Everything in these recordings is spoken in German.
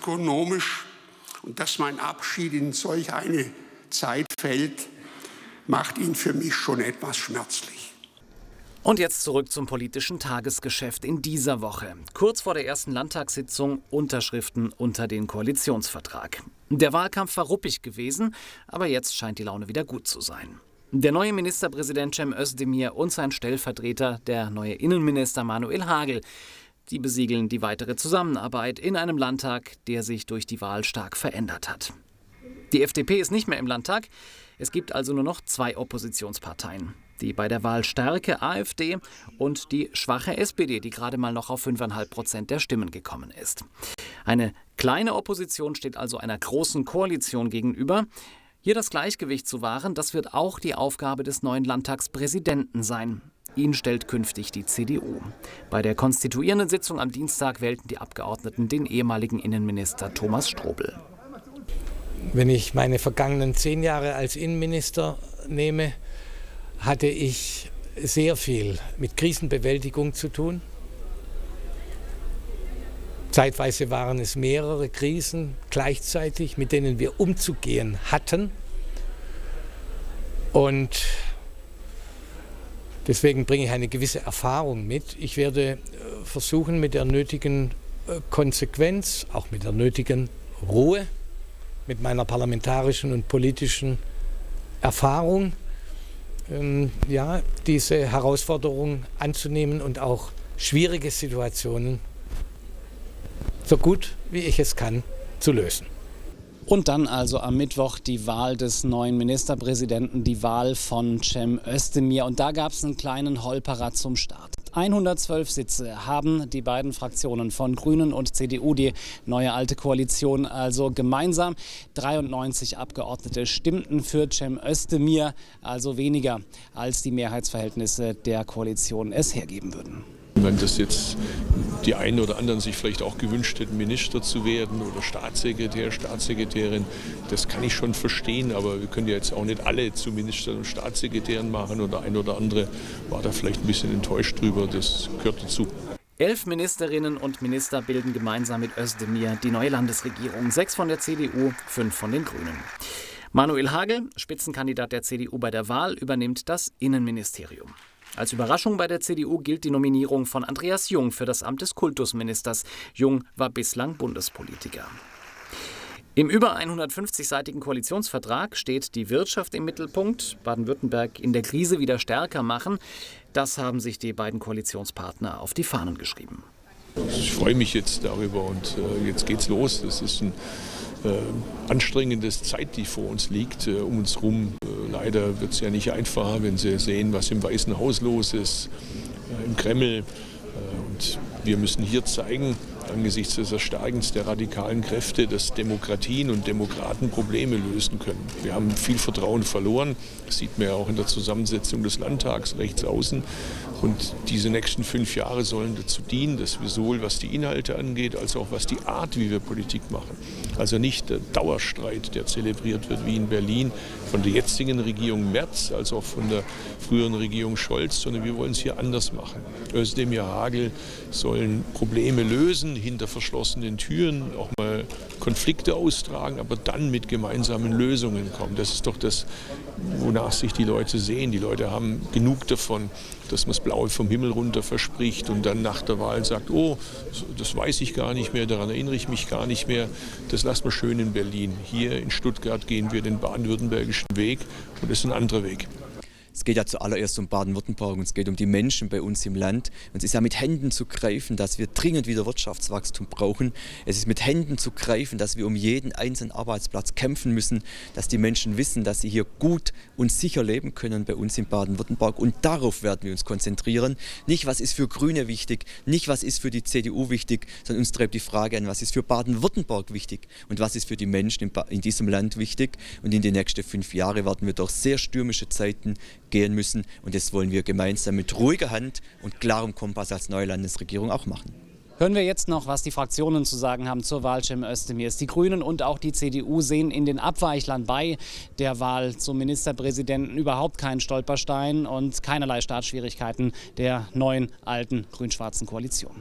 ökonomisch. Und dass mein Abschied in solch eine Zeit fällt, macht ihn für mich schon etwas schmerzlich. Und jetzt zurück zum politischen Tagesgeschäft in dieser Woche. Kurz vor der ersten Landtagssitzung Unterschriften unter den Koalitionsvertrag. Der Wahlkampf war ruppig gewesen, aber jetzt scheint die Laune wieder gut zu sein. Der neue Ministerpräsident Cem Özdemir und sein Stellvertreter, der neue Innenminister Manuel Hagel, die besiegeln die weitere Zusammenarbeit in einem Landtag, der sich durch die Wahl stark verändert hat. Die FDP ist nicht mehr im Landtag. Es gibt also nur noch 2 Oppositionsparteien. Die bei der Wahl starke AfD und die schwache SPD, die gerade mal noch auf 5,5% der Stimmen gekommen ist. Eine kleine Opposition steht also einer großen Koalition gegenüber. Hier das Gleichgewicht zu wahren, das wird auch die Aufgabe des neuen Landtagspräsidenten sein. Ihn stellt künftig die CDU. Bei der konstituierenden Sitzung am Dienstag wählten die Abgeordneten den ehemaligen Innenminister Thomas Strobel. Wenn ich meine vergangenen 10 Jahre als Innenminister nehme, hatte ich sehr viel mit Krisenbewältigung zu tun. Zeitweise waren es mehrere Krisen gleichzeitig, mit denen wir umzugehen hatten. Und deswegen bringe ich eine gewisse Erfahrung mit. Ich werde versuchen, mit der nötigen Konsequenz, auch mit der nötigen Ruhe, mit meiner parlamentarischen und politischen Erfahrung, diese Herausforderung anzunehmen und auch schwierige Situationen so gut wie ich es kann zu lösen. Und dann also am Mittwoch die Wahl des neuen Ministerpräsidenten, die Wahl von Cem Özdemir. Und da gab es einen kleinen Holperer zum Start. 112 Sitze haben die beiden Fraktionen von Grünen und CDU, die neue alte Koalition, also gemeinsam. 93 Abgeordnete stimmten für Cem Özdemir, also weniger als die Mehrheitsverhältnisse der Koalition es hergeben würden. Wenn das jetzt die einen oder anderen sich vielleicht auch gewünscht hätten, Minister zu werden oder Staatssekretär, Staatssekretärin, das kann ich schon verstehen, aber wir können ja jetzt auch nicht alle zu Ministern und Staatssekretären machen oder ein oder andere war da vielleicht ein bisschen enttäuscht drüber, das gehört dazu. 11 Ministerinnen und Minister bilden gemeinsam mit Özdemir die neue Landesregierung, 6 von der CDU, 5 von den Grünen. Manuel Hagel, Spitzenkandidat der CDU bei der Wahl, übernimmt das Innenministerium. Als Überraschung bei der CDU gilt die Nominierung von Andreas Jung für das Amt des Kultusministers. Jung war bislang Bundespolitiker. Im über 150-seitigen Koalitionsvertrag steht die Wirtschaft im Mittelpunkt. Baden-Württemberg in der Krise wieder stärker machen. Das haben sich die beiden Koalitionspartner auf die Fahnen geschrieben. Ich freue mich jetzt darüber und jetzt geht's los. Es ist ein anstrengendes Zeit, die vor uns liegt, um uns rum. Leider wird es ja nicht einfacher, wenn Sie sehen, was im Weißen Haus los ist, im Kreml. Und wir müssen hier zeigen, angesichts des Erstarkens der radikalen Kräfte, dass Demokratien und Demokraten Probleme lösen können. Wir haben viel Vertrauen verloren. Das sieht man ja auch in der Zusammensetzung des Landtags rechts außen. Und diese nächsten 5 Jahre sollen dazu dienen, dass wir sowohl was die Inhalte angeht, als auch was die Art, wie wir Politik machen. Also nicht der Dauerstreit, der zelebriert wird wie in Berlin von der jetzigen Regierung Merz, als auch von der früheren Regierung Scholz, sondern wir wollen es hier anders machen. Özdemir, Hagel sollen Probleme lösen, hinter verschlossenen Türen auch mal Konflikte austragen, aber dann mit gemeinsamen Lösungen kommen. Das ist doch das, wonach sich die Leute sehen. Die Leute haben genug davon, dass man das Blaue vom Himmel runter verspricht und dann nach der Wahl sagt, oh, das weiß ich gar nicht mehr, daran erinnere ich mich gar nicht mehr. Das lassen wir schön in Berlin. Hier in Stuttgart gehen wir den baden-württembergischen Weg und das ist ein anderer Weg. Es geht ja zuallererst um Baden-Württemberg und es geht um die Menschen bei uns im Land. Und es ist ja mit Händen zu greifen, dass wir dringend wieder Wirtschaftswachstum brauchen. Es ist mit Händen zu greifen, dass wir um jeden einzelnen Arbeitsplatz kämpfen müssen, dass die Menschen wissen, dass sie hier gut und sicher leben können bei uns in Baden-Württemberg. Und darauf werden wir uns konzentrieren. Nicht, was ist für Grüne wichtig, nicht, was ist für die CDU wichtig, sondern uns treibt die Frage an, was ist für Baden-Württemberg wichtig und was ist für die Menschen in diesem Land wichtig. Und in den nächsten 5 Jahren werden wir durch sehr stürmische Zeiten gehen müssen. Und das wollen wir gemeinsam mit ruhiger Hand und klarem Kompass als neue Landesregierung auch machen. Hören wir jetzt noch, was die Fraktionen zu sagen haben zur Wahl Cem Özdemirs. Die Grünen und auch die CDU sehen in den Abweichlern bei der Wahl zum Ministerpräsidenten überhaupt keinen Stolperstein und keinerlei Startschwierigkeiten der neuen, alten, grün-schwarzen Koalition.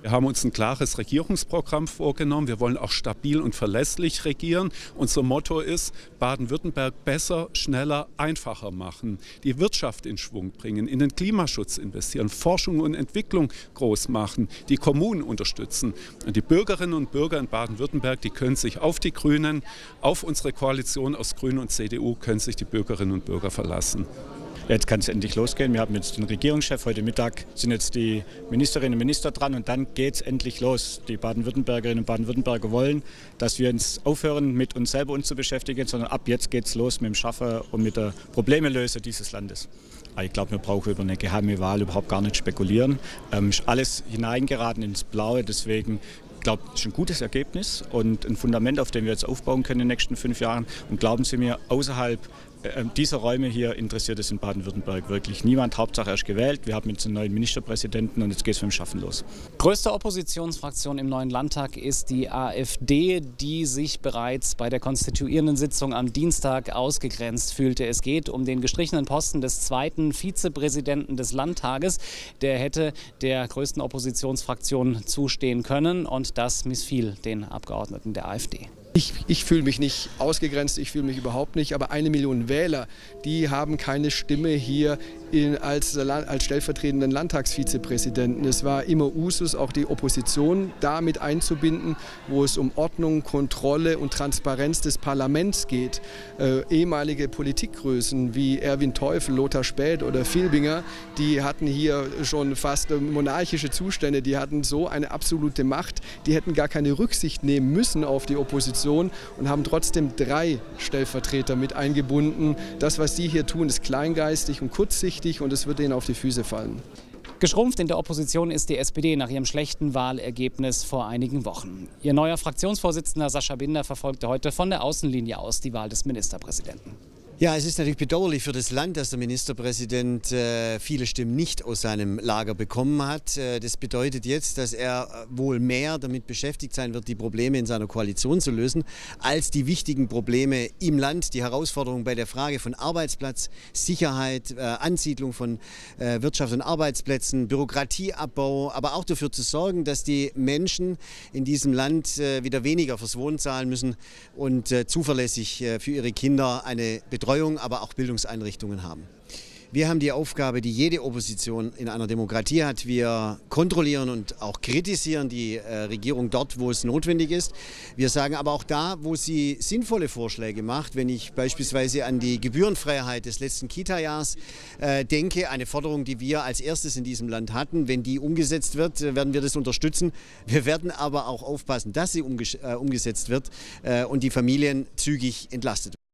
Wir haben uns ein klares Regierungsprogramm vorgenommen. Wir wollen auch stabil und verlässlich regieren. Unser Motto ist, Baden-Württemberg besser, schneller, einfacher machen, die Wirtschaft in Schwung bringen, in den Klimaschutz investieren, Forschung und Entwicklung groß machen, die Kommunen unterstützen. Und die Bürgerinnen und Bürger in Baden-Württemberg, die können sich auf die Grünen, auf unsere Koalition aus Grünen und CDU, können sich die Bürgerinnen und Bürger verlassen. Jetzt kann es endlich losgehen. Wir haben jetzt den Regierungschef. Heute Mittag sind jetzt die Ministerinnen und Minister dran und dann geht es endlich los. Die Baden-Württembergerinnen und Baden-Württemberger wollen, dass wir uns aufhören, mit uns selber zu beschäftigen, sondern ab jetzt geht es los mit dem Schaffen und mit der Problemelösung dieses Landes. Ich glaube, wir brauchen über eine geheime Wahl überhaupt gar nicht spekulieren. Ist alles hineingeraten ins Blaue, deswegen ich glaube, es ist ein gutes Ergebnis und ein Fundament, auf dem wir jetzt aufbauen können in den nächsten 5 Jahren. Und glauben Sie mir, außerhalb dieser Räume hier interessiert es in Baden-Württemberg wirklich niemand. Hauptsache er ist gewählt. Wir haben jetzt einen neuen Ministerpräsidenten und jetzt geht es mit dem Schaffen los. Größte Oppositionsfraktion im neuen Landtag ist die AfD, die sich bereits bei der konstituierenden Sitzung am Dienstag ausgegrenzt fühlte. Es geht um den gestrichenen Posten des zweiten Vizepräsidenten des Landtages. Der hätte der größten Oppositionsfraktion zustehen können und das missfiel den Abgeordneten der AfD. Ich fühle mich nicht ausgegrenzt, ich fühle mich überhaupt nicht, aber 1 Million Wähler, die haben keine Stimme hier als stellvertretenden Landtagsvizepräsidenten. Es war immer Usus, auch die Opposition da mit einzubinden, wo es um Ordnung, Kontrolle und Transparenz des Parlaments geht. Ehemalige Politikgrößen wie Erwin Teufel, Lothar Späth oder Filbinger, die hatten hier schon fast monarchische Zustände, die hatten so eine absolute Macht, die hätten gar keine Rücksicht nehmen müssen auf die Opposition und haben trotzdem 3 Stellvertreter mit eingebunden. Das, was Sie hier tun, ist kleingeistig und kurzsichtig und es wird Ihnen auf die Füße fallen. Geschrumpft in der Opposition ist die SPD nach ihrem schlechten Wahlergebnis vor einigen Wochen. Ihr neuer Fraktionsvorsitzender Sascha Binder verfolgte heute von der Außenlinie aus die Wahl des Ministerpräsidenten. Ja, es ist natürlich bedauerlich für das Land, dass der Ministerpräsident viele Stimmen nicht aus seinem Lager bekommen hat. Das bedeutet jetzt, dass er wohl mehr damit beschäftigt sein wird, die Probleme in seiner Koalition zu lösen, als die wichtigen Probleme im Land, die Herausforderungen bei der Frage von Arbeitsplatz, Sicherheit, Ansiedlung von Wirtschaft und Arbeitsplätzen, Bürokratieabbau, aber auch dafür zu sorgen, dass die Menschen in diesem Land wieder weniger fürs Wohnen zahlen müssen und zuverlässig für ihre Kinder eine Betreuung, aber auch Bildungseinrichtungen haben. Wir haben die Aufgabe, die jede Opposition in einer Demokratie hat. Wir kontrollieren und auch kritisieren die Regierung dort, wo es notwendig ist. Wir sagen aber auch da, wo sie sinnvolle Vorschläge macht. Wenn ich beispielsweise an die Gebührenfreiheit des letzten Kita-Jahres denke, eine Forderung, die wir als erstes in diesem Land hatten. Wenn die umgesetzt wird, werden wir das unterstützen. Wir werden aber auch aufpassen, dass sie umgesetzt wird und die Familien zügig entlastet werden.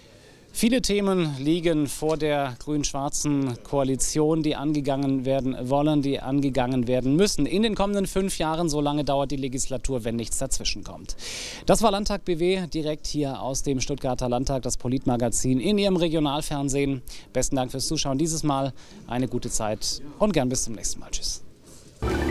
Viele Themen liegen vor der grün-schwarzen Koalition, die angegangen werden wollen, die angegangen werden müssen. In den kommenden 5 Jahren, so lange dauert die Legislatur, wenn nichts dazwischen kommt. Das war Landtag BW, direkt hier aus dem Stuttgarter Landtag, das Politmagazin in Ihrem Regionalfernsehen. Besten Dank fürs Zuschauen dieses Mal, eine gute Zeit und gern bis zum nächsten Mal. Tschüss.